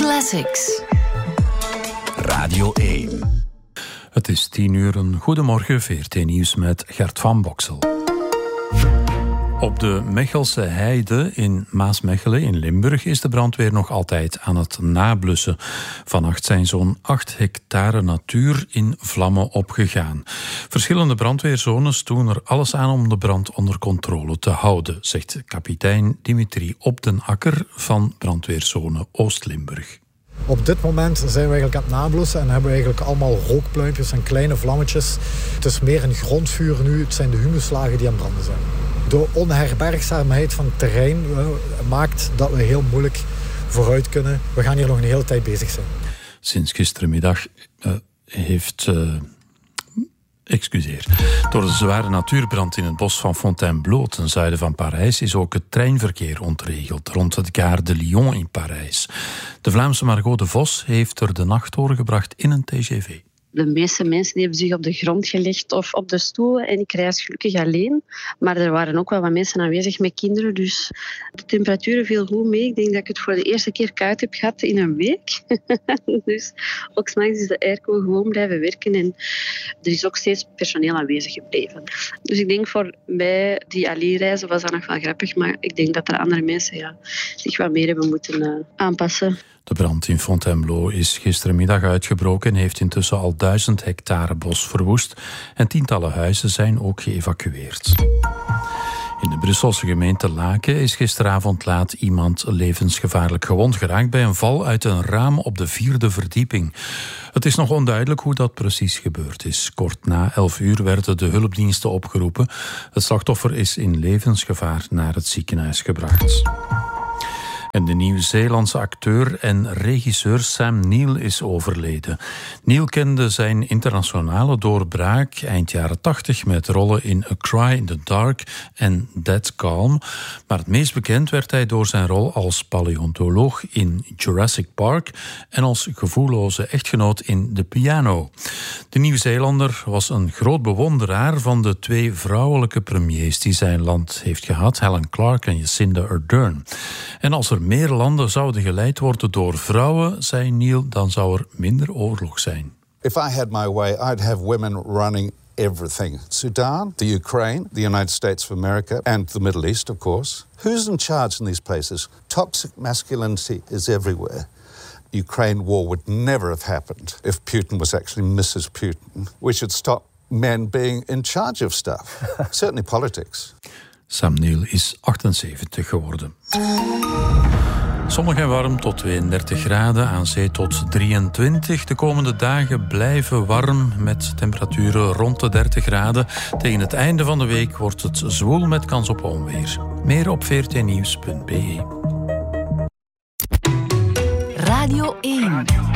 Classics. Radio 1. Het is 10:00. Goedemorgen, VRT Nieuws met Gert van Boksel. Op de Mechelse Heide in Maasmechelen in Limburg is de brandweer nog altijd aan het nablussen. Vannacht zijn zo'n 8 hectare natuur in vlammen opgegaan. Verschillende brandweerzones doen er alles aan om de brand onder controle te houden, zegt kapitein Dimitri Op den Akker van brandweerzone Oost-Limburg. Op dit moment zijn we eigenlijk aan het nablussen en hebben we eigenlijk allemaal rookpluimpjes en kleine vlammetjes. Het is meer een grondvuur nu, het zijn de humuslagen die aan het branden zijn. De onherbergzaamheid van het terrein maakt dat we heel moeilijk vooruit kunnen. We gaan hier nog een hele tijd bezig zijn. Sinds gisterenmiddag Door de zware natuurbrand in het bos van Fontainebleau ten zuiden van Parijs is ook het treinverkeer ontregeld rond het Gare de Lyon in Parijs. De Vlaamse Margot de Vos heeft er de nacht doorgebracht in een TGV. De meeste mensen die hebben zich op de grond gelegd of op de stoelen en ik reis gelukkig alleen. Maar er waren ook wel wat mensen aanwezig met kinderen, dus de temperaturen viel goed mee. Ik denk dat ik het voor de eerste keer koud heb gehad in een week. Dus ook 's nachts is de airco gewoon blijven werken en er is ook steeds personeel aanwezig gebleven. Dus ik denk voor mij, die alleen reizen, was dat nog wel grappig, maar ik denk dat er andere mensen zich wat meer hebben moeten aanpassen. De brand in Fontainebleau is gisterenmiddag uitgebroken en heeft intussen al 1000 hectare bos verwoest en tientallen huizen zijn ook geëvacueerd. In de Brusselse gemeente Laken is gisteravond laat iemand levensgevaarlijk gewond geraakt bij een val uit een raam op de 4e verdieping. Het is nog onduidelijk hoe dat precies gebeurd is. Kort na 11:00 werden de hulpdiensten opgeroepen. Het slachtoffer is in levensgevaar naar het ziekenhuis gebracht. En de Nieuw-Zeelandse acteur en regisseur Sam Neill is overleden. Neill kende zijn internationale doorbraak eind jaren 80 met rollen in A Cry in the Dark en Dead Calm. Maar het meest bekend werd hij door zijn rol als paleontoloog in Jurassic Park en als gevoelloze echtgenoot in The Piano. De Nieuw-Zeelander was een groot bewonderaar van de 2 vrouwelijke premiers die zijn land heeft gehad, Helen Clark en Jacinda Ardern. En als er meer landen zouden geleid worden door vrouwen, zei Neill, dan zou er minder oorlog zijn. If I had my way, I'd have women running everything. Sudan, the Ukraine, the United States of America and the Middle East, of course. Who's in charge in these places? Toxic masculinity is everywhere. The Ukraine war would never have happened if Putin was actually Mrs. Putin. We should stop men being in charge of stuff. Certainly politics. Sam Neill is 78 geworden. Zonnig en warm tot 32 graden, aan zee tot 23. De komende dagen blijven warm met temperaturen rond de 30 graden. Tegen het einde van de week wordt het zwoel met kans op onweer. Meer op vrtnieuws.be. Radio 1.